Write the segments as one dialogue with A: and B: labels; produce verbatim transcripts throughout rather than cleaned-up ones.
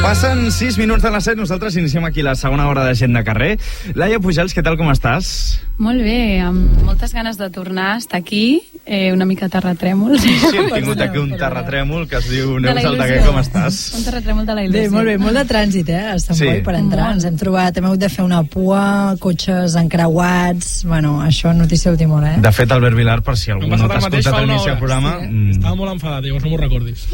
A: Passen sis minuts de les set, nosaltres iniciem aquí la segona hora de Gent de Carrer. Laia Pujals, què tal, com estàs?
B: Molt bé, amb moltes ganes de tornar a estar aquí, eh, una mica terratrèmol.
A: Sí, hem tingut aquí un terratrèmol que es diu Neus Aldaguer, com estàs?
B: Un terratrèmol de la il·lusió.
C: Bé, molt bé, molt de trànsit, eh, a Sant Boi sí. per entrar. Ens hem trobat, hem hagut de fer una pua, cotxes encreuats, bueno, això notícia última hora, eh?
A: De fet, Albert Vilar, per si algú no t'ha escoltat a l'inici del programa...
D: Sí, eh? Estava molt enfadat, llavors no m'ho recordis.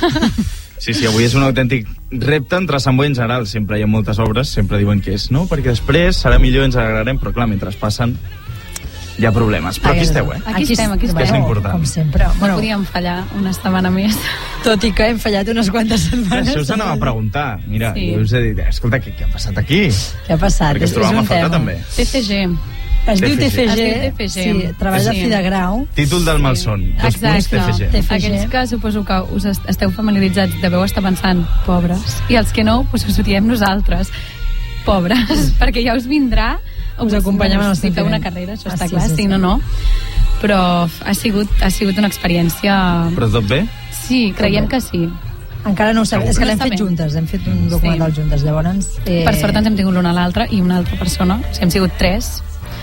A: Sí, sí, avui és un autèntic repte entre Sant Boi en general. Sempre hi ha moltes obres, sempre diuen que és, no? Perquè després serà millor, ens alegrarem, però clar, mentre passen hi ha problemes. Però aquí esteu, eh?
B: Aquí estem, aquí estem.
A: Que és important.
C: Com sempre.
B: Bueno, podíem fallar una setmana més.
C: Tot i que hem fallat unes quantes setmanes.
A: Això us anava a preguntar. Mira, sí. jo us he dit, escolta, què, què ha passat aquí?
C: Què ha passat?
A: Perquè es trobàvem a faltar, també.
B: T C G.
C: Es diu T F G,
B: es diu T F G.
C: Sí, treball de fi de grau.
A: Títol del malson, dos punts T F G.
C: T F G.
B: Aquells que suposo que us esteu familiaritzats deveu estar pensant, pobres, i els que no, doncs us ho diem nosaltres, pobres, perquè ja us vindrà,
C: us acompanyem en el
B: si feu una carrera, això
C: ah,
B: està
C: sí,
B: clar,
C: sí,
B: sí,
C: sí.
B: no, no, però ha sigut, ha sigut una experiència...
A: Però tot bé?
B: Sí, creiem que sí.
C: Encara no ho sabem, és que l'hem fet
B: bé.
C: juntes, hem fet un documental sí. juntes, llavors... Eh...
B: Per sort ens hem tingut l'una a l'altra i una altra persona, o sigui, hem sigut tres,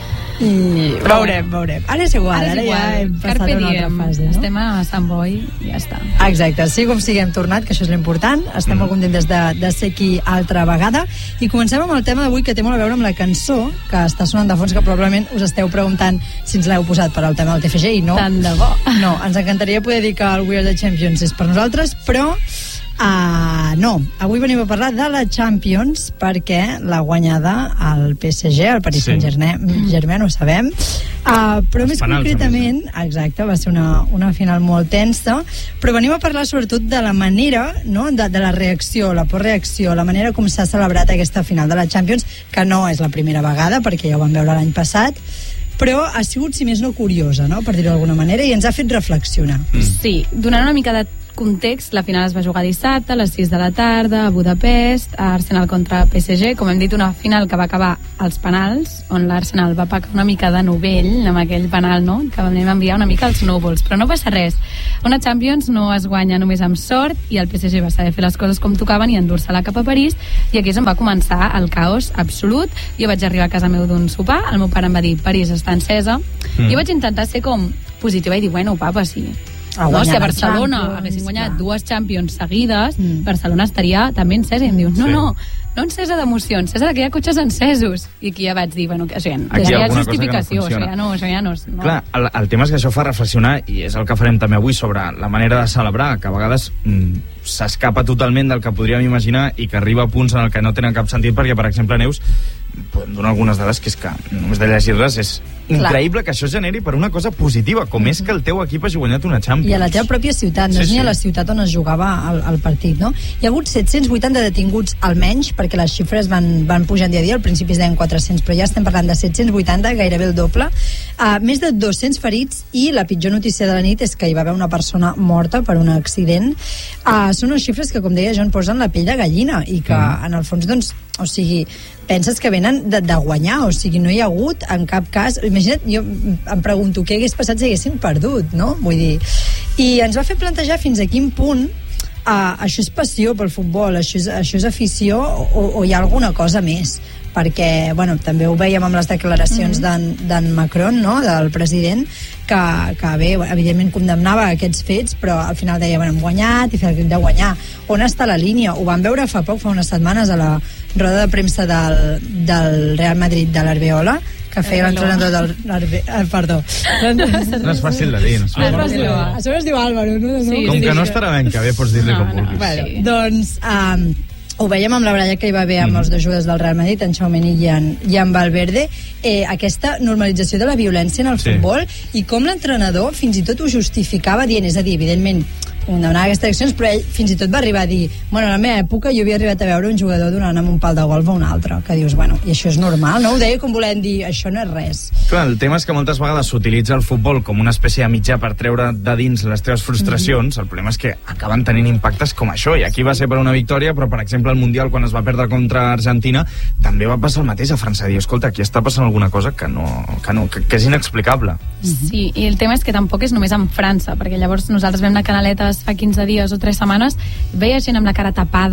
C: i veurem, veurem. Ara és igual, ara, ara ja hem passat a una altra fase, no?
B: Estem a Sant Boi i ja està.
C: Exacte, sí, com sigui hem tornat, que això és l'important. Estem mm. molt contentes de, de ser aquí altra vegada. I comencem amb el tema d'avui, que té molt a veure amb la cançó que està sonant de fons, que probablement us esteu preguntant si ens l'heu posat per al tema del T F G, i no.
B: Tant de bo.
C: No, ens encantaria poder dir que el We Are the Champions és per nosaltres, però... Uh, no, avui venim a parlar de la Champions perquè l'ha guanyada el P S G, el Paris sí. Saint-Germain, ho sabem, uh, però més penals, concretament, exacte, va ser una, una final molt tensa, però venim a parlar sobretot de la manera, no? de, de la reacció, la postreacció, la manera com s'ha celebrat aquesta final de la Champions, que no és la primera vegada, perquè ja ho vam veure l'any passat, però ha sigut, si més no, curiosa, no? per dir-ho d'alguna manera, i ens ha fet reflexionar.
B: Mm. Sí, donant una mica de context, la final es va jugar dissabte a les sis de la tarda a Budapest, a Arsenal contra P S G, com hem dit, una final que va acabar als penals, on l'Arsenal va pecar una mica de novell amb aquell penal, no?, que vam enviar una mica als núvols, però no passa res. Una Champions no es guanya només amb sort, i el P S G va saber fer les coses com tocaven i endur-se-la cap a París, i aquí és on va començar el caos absolut. Jo vaig arribar a casa meu d'un sopar, el meu pare em va dir, París està encesa, mm. i vaig intentar ser com positiva i dir, bueno, papa, sí, no, si a Barcelona haguessin guanyat dues Champions seguides, mm. Barcelona estaria també encesa, i em dius, no, sí. no, no encesa d'emoció, encesa que hi ha cotxes encesos, i aquí ja vaig dir, bueno, que això ja, ja hi ha justificació, això ja no, això ja no, no.
A: Clar, el, el tema és que això fa reflexionar, i és el que farem també avui, sobre la manera de celebrar, que a vegades mm, s'escapa totalment del que podríem imaginar i que arriba a punts en el que no tenen cap sentit, perquè, per exemple, Neus, podem donar algunes dades que és que, només de llegir-les, és increïble Clar. que això generi per una cosa positiva, com és que el teu equip hagi guanyat una Champions.
C: I a la teva pròpia ciutat, no sí, és ni a la ciutat on es jugava el, el partit, no? Hi ha hagut set-cents vuitanta detinguts almenys, perquè les xifres van, van pujant dia a dia, al principi es deien quatre-cents, però ja estem parlant de set-cents vuitanta, gairebé el doble. Uh, més de dos-cents ferits, i la pitjor notícia de la nit és que hi va haver una persona morta per un accident. Uh, són unes xifres que, com deia jo, posen la pell de gallina, i que, mm. en el fons, doncs, o sigui, penses que venen de, de guanyar, o sigui, no hi ha hagut en cap cas, imagina't, jo em pregunto què hagués passat si haguessin perdut, no? Vull dir, i ens va fer plantejar fins a quin punt uh, això és passió pel futbol, això és, això és afició, o, o hi ha alguna cosa més, perquè, bueno, també ho veiem amb les declaracions mm-hmm. d'en Macron, no?, del president, que, que bé, evidentment condemnava aquests fets, però al final deia, bueno, hem guanyat, i feia el crit de guanyar. On està la línia? Ho vam veure fa poc, fa unes setmanes, a la roda de premsa del, del Real Madrid, de l'Arbeola, que feia l'entrenador del... Eh, perdó.
A: No és fàcil de dir. No és fàcil.
C: A sobre es diu Álvaro, no?
B: Sí,
A: com
B: sí,
A: que no
B: sí.
A: estarà ben que bé, pots dir-li
B: no,
A: com vulguis.
B: No,
C: bueno,
B: sí.
C: Doncs... Um, ho veiem amb la baralla que hi va haver amb mm. els dos jugadors del Real Madrid, en Tchouaméni i en, i en Valverde, eh, aquesta normalització de la violència en el sí. futbol, i com l'entrenador fins i tot ho justificava dient, és a dir, evidentment demanava aquestes accions, però ell fins i tot va arribar a dir, bueno, a la meva època jo havia arribat a veure un jugador donant amb un pal de golf a un altre, que dius, bueno, i això és normal, no? Ho deia com volent dir, això no és res. Clar,
A: el tema és que moltes vegades s'utilitza el futbol com una espècie de mitjà per treure de dins les teves frustracions, mm-hmm. el problema és que acaben tenint impactes com això, i aquí va ser per una victòria, però per exemple el Mundial, quan es va perdre contra Argentina, també va passar el mateix a França, dir, escolta, aquí està passant alguna cosa que no, que, no, que, que és inexplicable.
B: Sí, i el tema és que tampoc és només en França, perquè llavors nosaltres vam anar a Canaletes fa quinze dies o tres setmanes, veia gent amb la cara tapada,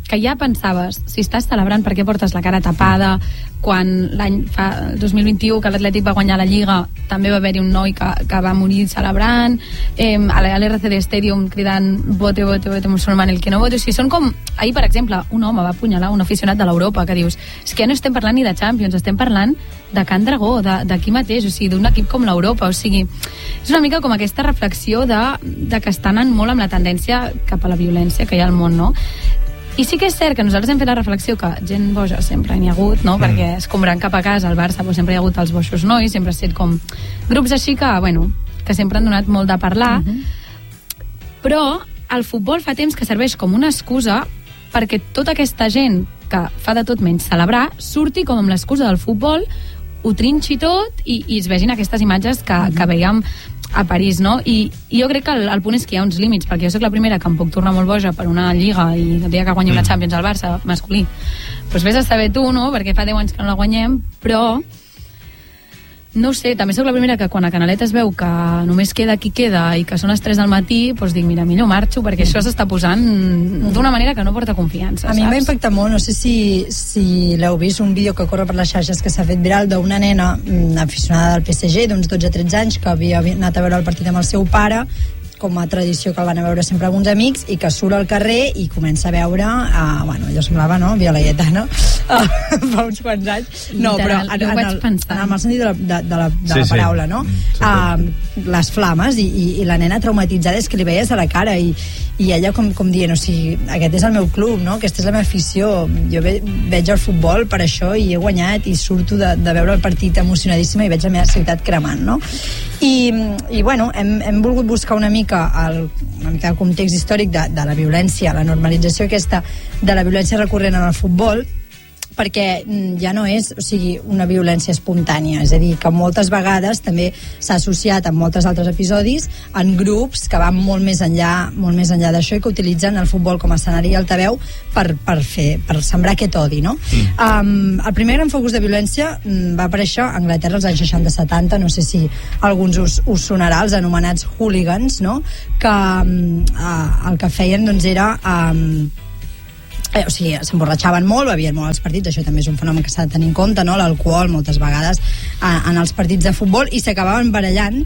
B: que ja pensaves, si estàs celebrant, per què portes la cara tapada? Quan l'any fa dos mil vint-i-u que l'Atlètic va guanyar la Lliga, també va haver-hi un noi que, que va morir celebrant, eh, a l'R C D Stadium cridant vote, vote, vote, musulman, el que no vote. O sigui, són com... Ahir, per exemple, un home va apunyalar un aficionat de l'Europa que dius, és que ja no estem parlant ni de Champions, estem parlant de Can Dragó, d'aquí mateix, o sigui, d'un equip com l'Europa, o sigui, és una mica com aquesta reflexió de, de que estan anant molt amb la tendència cap a la violència que hi ha al món, no? I sí que és cert que nosaltres hem fet la reflexió que gent boja sempre n'hi ha hagut, no? Mm. Perquè es comran cap a casa al Barça, però sempre hi ha hagut els boixos nois, sempre ha estat com grups així que, bueno, que sempre han donat molt de parlar, mm-hmm. però el futbol fa temps que serveix com una excusa perquè tota aquesta gent que fa de tot menys celebrar surti com amb l'excusa del futbol, ho trinxi tot i, i es vegin aquestes imatges que, mm-hmm. que veiem a París, no? I, i jo crec que el, el punt és que hi ha uns límits, perquè jo soc la primera que em puc tornar molt boja per una Lliga i el dia que guanyi una Champions al Barça masculí, doncs vés a saber tu, no? Perquè fa deu anys que no la guanyem, però no ho sé, també sóc la primera que quan a Canalet es veu que només queda qui queda i que són les tres del matí, doncs dic, mira, millor marxo perquè això s'està posant d'una manera que no porta confiança,
C: a
B: saps?
C: mi em va impactar molt, no sé si, si l'heu vist, un vídeo que corre per les xarxes que s'ha fet viral d'una nena aficionada del P S G d'uns dotze tretze anys que havia anat a veure el partit amb el seu pare, com a tradició que el van a veure sempre amb uns amics, i que surt al carrer i comença a veure uh, bueno, allò semblava, no?, Viola Lletana uh, fa uns quants anys no,
B: literal,
C: però en, en, el,
B: en
C: el sentit de la, de, de la, de
A: sí,
C: la paraula,
A: sí.
C: no? Uh, les flames i, i, i la nena traumatitzada, és que li veies a la cara i, i ella com, com dient, o sigui, aquest és el meu club, no?, aquesta és la meva afició, jo ve, veig el futbol per això i he guanyat i surto de, de veure el partit emocionadíssima i veig la meva ciutat cremant, no? I, i bueno, hem, hem volgut buscar una mica el, una mica el context històric de, de la violència, la normalització aquesta de la violència recurrent en el futbol, perquè ja no és, o sigui, una violència espontània, és a dir, que moltes vegades també s'ha associat amb molts altres episodis en grups que van molt més enllà, molt més enllà d'això i que utilitzen el futbol com a escenari i altaveu per, per, fer, per sembrar aquest odi, no? Mm. Um, el primer gran focus de violència va aparèixer a Anglaterra als anys seixanta setanta, no sé si alguns us, us sonarà, els anomenats hooligans, no?, que um, uh, el que feien doncs era... Um, Eh, o sigui, s'emborratxaven molt, bevien molt als partits, això també és un fenomen que s'ha de tenir en compte, no?, l'alcohol moltes vegades eh, en els partits de futbol, i s'acabaven barallant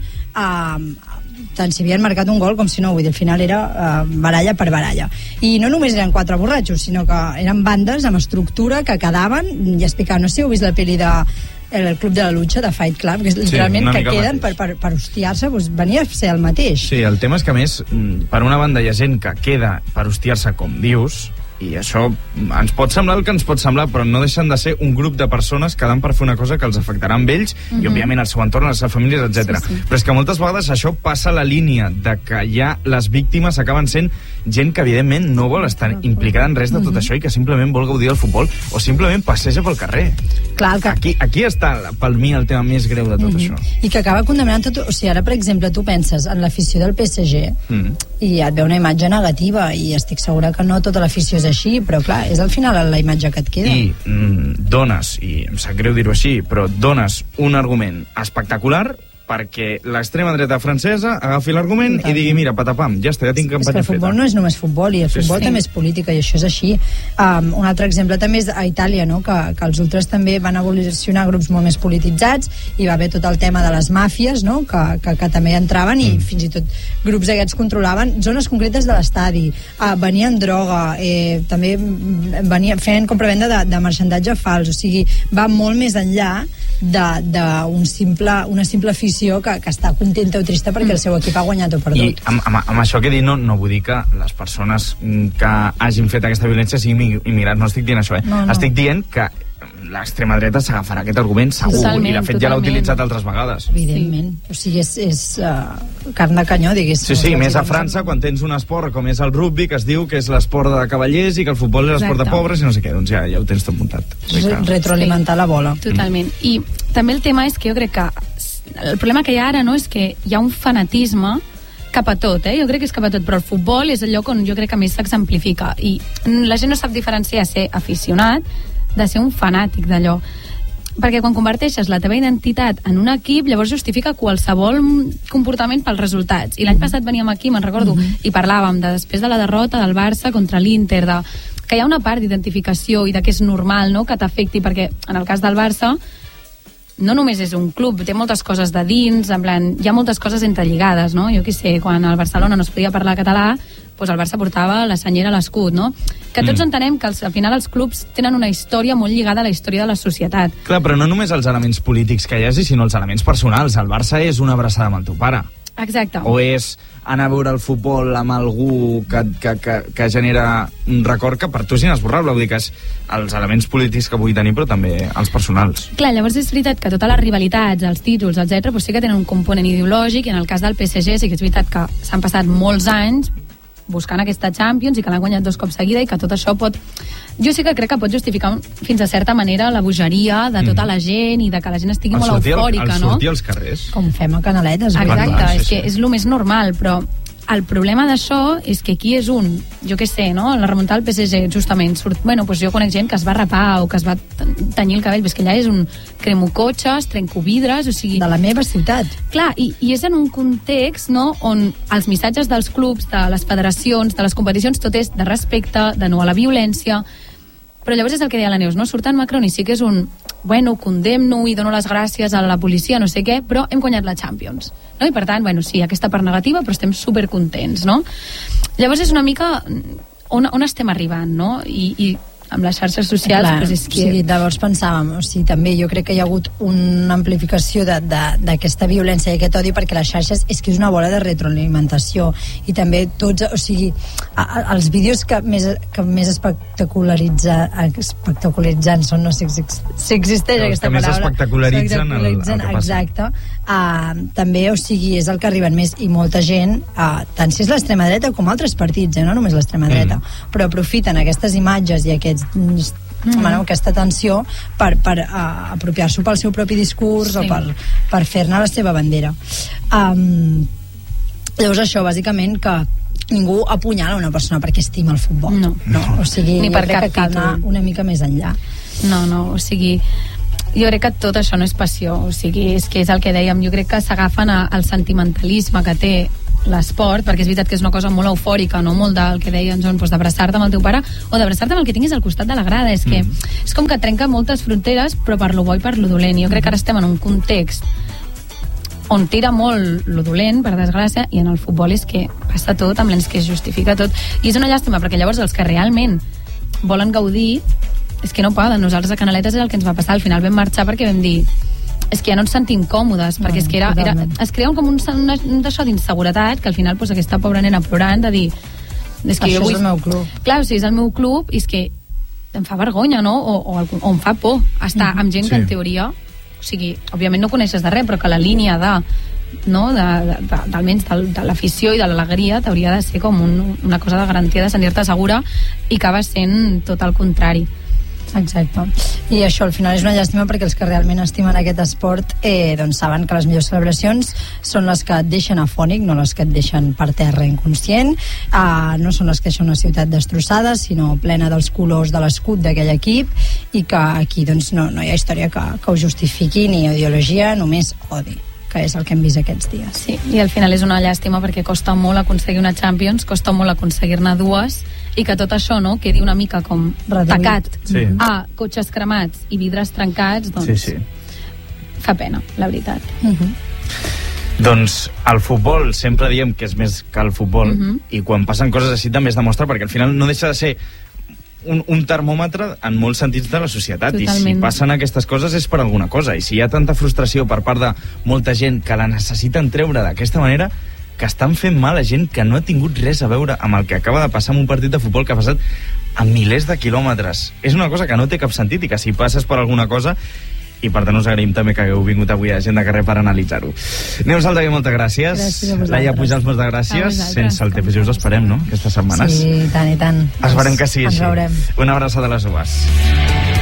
C: eh, tant si havien marcat un gol com si no, vull dir, al final era eh, baralla per baralla, i no només eren quatre borratxos, sinó que eren bandes amb estructura que quedaven i explicaven, no sé si heu vist la pel·li de el Club de la Lucha, de Fight Club, que és literalment sí, que queden per, per, per hostiar-se, doncs venia a ser el mateix.
A: Sí, el tema és que a més, per una banda hi ha gent que queda per hostiar-se, com dius, i això ens pot semblar el que ens pot semblar, però no deixen de ser un grup de persones quedant per fer una cosa que els afectarà amb ells, mm-hmm. i òbviament al seu entorn, a les seves famílies, etcètera. Sí, sí. Però és que moltes vegades això passa la línia de que ja les víctimes acaben sent gent que evidentment no vol estar implicada en res de tot mm-hmm. això i que simplement vol gaudir del futbol o simplement passeja pel carrer.
C: Clar, que...
A: aquí, aquí està per mi el tema més greu de tot mm-hmm. això.
C: I que acaba condemnant tot, o sigui, ara per exemple tu penses en l'afició del P S G mm. i et ve una imatge negativa i estic segura que no tota l'afició és així, però clar, és al final la imatge que et queda.
A: I mm, dones, i em sap greu dir-ho així, però dones un argument espectacular perquè l'extrema dreta francesa agafi l'argument i digui, mira, patapam, ja està, ja tinc campanya feta.
C: És que el futbol
A: feta.
C: no és només futbol, i el futbol sí. també és política, i això és així. Um, un altre exemple també és a Itàlia, no?, que, que els ultres també van evolucionar grups molt més polititzats, i va haver tot el tema de les màfies, no?, que, que, que també entraven, i mm. fins i tot grups aquests controlaven zones concretes de l'estadi, uh, venien droga, eh, també venien, feien compravenda de, de marxandatge fals, o sigui, va molt més enllà d'un simple, una simple afició que, que està contenta o trista perquè el seu equip ha guanyat o perdut.
A: I amb, amb, amb això que he dit no, no vull dir que les persones que hagin fet aquesta violència siguin immigrants, no estic dient això, eh? No, no. Estic dient que l'extrema dreta s'agafarà aquest argument segur, totalment, i de fet totalment. Ja l'ha utilitzat altres vegades.
C: Evidentment, sí. O sigui, és, és uh, carn de canyó, diguéssim.
A: Sí, sí, més a França, quan tens un esport com és el rugby, que es diu que és l'esport de cavallers i que el futbol és l'esport de pobres i no sé què, doncs ja, ja ho tens tot muntat.
C: Re retroalimentar sí. la bola.
B: Totalment. Mm. I també el tema és que jo crec que el problema que hi ha ara, no, és que hi ha un fanatisme cap a tot, eh? Jo crec que és cap a tot, però el futbol és el lloc on jo crec que més s'exemplifica, i la gent no sap diferenciar ser aficionat de ser un fanàtic d'allò, perquè quan converteixes la teva identitat en un equip, llavors justifica qualsevol comportament pels resultats. I l'any passat veníem aquí, me'n recordo, mm-hmm. i parlàvem de després de la derrota del Barça contra l'Inter, de que hi ha una part d'identificació i de que és normal, no?, que t'afecti, perquè en el cas del Barça no només és un club, té moltes coses de dins, en plan, hi ha moltes coses entrelligades, no? Jo què sé, quan al Barcelona no es podia parlar català, doncs el Barça portava la senyera a l'escut, no? Que tots mm. entenem que els, al final els clubs tenen una història molt lligada a la història de la societat.
A: Clar, però no només els elements polítics que hi hagi, sinó els elements personals. El Barça és una abraçada amb el teu pare.
B: Exacte.
A: O és anar a veure el futbol amb algú que, que, que, que genera un record que per tu és inesborrable. Vull dir que és els elements polítics que vull tenir, però també els personals.
B: Clar, llavors és veritat que totes les rivalitats, els títols, etcètera, doncs sí que tenen un component ideològic, i en el cas del P S G sí que és veritat que s'han passat molts anys buscant aquesta Champions i que l'han guanyat dos cops seguida, i que tot això pot... Jo sí que crec que pot justificar fins a certa manera la bogeria de tota la gent i de que la gent estigui molt eufòrica, no?
A: El sortir als carrers.
C: Com fem a Canaletes.
B: Exacte,
A: clar, sí,
B: és que és el més normal, però el problema d'això és que aquí és un, jo què sé, no? La remuntada del P S G, justament, surt, bueno, doncs jo conec gent que es va rapar o que es va tenyir el cabell, però és que allà és un cremo cotxes, trenco vidres, o sigui...
C: De la meva ciutat.
B: Clar, i, i és en un context, no?, on els missatges dels clubs, de les federacions, de les competicions, tot és de respecte, de no a la violència, però llavors és el que deia la Neus, no? Surt en Macron i sí que és un, bueno, condemno i dono les gràcies a la policia, no sé què, però hem guanyat la Champions, no? I per tant, bueno, sí, aquesta part negativa, però estem supercontents, no? Llavors és una mica on, on estem arribant, no? I, i amb les xarxes socials...
C: Clar,
B: doncs és que...
C: o sigui, llavors pensàvem, o sigui, també jo crec que hi ha hagut una amplificació d'aquesta violència i aquest odi, perquè les xarxes és que és una bola de retroalimentació, i també tots, o sigui, a, a, els vídeos que més, que més espectacularitza, espectacularitzant són, no sé si, si existeix
A: els
C: aquesta
A: que
C: paraula.
A: Més espectacularitzen, el, el que passa.
C: Exacte. Uh, també, o sigui, és el que arriben més, i molta gent, uh, tant si és l'extrema dreta com altres partits, eh, no només l'extrema dreta, mm. però aprofiten aquestes imatges i aquests Mm. bueno, aquesta tensió per, per uh, apropiar-s'ho pel seu propi discurs, sí, o per, per fer-ne la seva bandera. Um, llavors això, bàsicament, que ningú apunyala una persona perquè estima el futbol.
B: No.
C: no o sigui,
B: ni per cap
C: que cal anar una mica més enllà.
B: No, no, o sigui, jo crec que tot això no és passió, o sigui, és que és el que dèiem, jo crec que s'agafen al sentimentalisme que té l'esport, perquè és veritat que és una cosa molt eufòrica, no? Molt del que deien, doncs, d'abraçar-te amb el teu pare o d'abraçar-te amb el que tinguis al costat de la grada. És que mm. és com que trenca moltes fronteres, però per lo bo i per lo dolent. Jo crec que ara estem en un context on tira molt lo dolent, per desgràcia, i en el futbol és que passa tot, amb l'ens que es justifica tot. I és una llàstima, perquè llavors els que realment volen gaudir és que no poden. Nosaltres a Canaletes és el que ens va passar. Al final vam marxar perquè vam dir és que ja no ens sentim còmodes, perquè no, és que era, era, es crea com un, una, un d'això d'inseguretat, que al final pues, aquesta pobra nena plorant de dir
C: és que això jo vull... és el meu club.
B: Clar, o sigui, és el meu club, i és que em fa vergonya, no? O, o, o em fa por estar mm-hmm. amb gent sí. que en teoria, o sigui, òbviament no coneixes de res, però que la línia de, no, de, de, de, d'almenys de, de l'afició i de l'alegria t'hauria de ser com un, una cosa de garantia de sentir-te segura, i acaba sent tot el contrari.
C: Exacte. I això al final és una llàstima, perquè els que realment estimen aquest esport eh, doncs saben que les millors celebracions són les que et deixen afònic, no les que et deixen per terra inconscient, uh, no són les que deixen una ciutat destrossada, sinó plena dels colors de l'escut d'aquell equip, i que aquí doncs no, no hi ha història que, que ho justifiqui, ni ideologia, només odi, que és el que hem vist aquests dies.
B: Sí, i al final és una llàstima, perquè costa molt aconseguir una Champions, costa molt aconseguir-ne dues, i que tot això, no?, quedi una mica com tacat
A: sí.
B: a cotxes cremats i vidres trencats, doncs
A: sí, sí.
B: fa pena, la veritat.
C: Uh-huh.
A: Doncs el futbol, sempre diem que és més que el futbol, uh-huh. i quan passen coses així també es demostra, perquè al final no deixa de ser un, un termòmetre en molts sentits de la societat. Totalment. I si passen aquestes coses és per alguna cosa, i si hi ha tanta frustració per part de molta gent que la necessiten treure d'aquesta manera, que estan fent mal a gent que no ha tingut res a veure amb el que acaba de passar en un partit de futbol que ha passat a milers de quilòmetres. És una cosa que no té cap sentit, i que si passes per alguna cosa, i per tant us agraïm també que hagueu vingut avui a Gent de Carrer per analitzar-ho. Neus Aldaguer, moltes gràcies.
C: Gràcies.
A: Laia Pujals, moltes gràcies. Sense el T P G us esperem, no?, aquestes setmanes.
C: Sí, tant i tant.
A: Esperem que sí,
C: ens
A: així.
C: Veurem.
A: Una abraçada a les dues.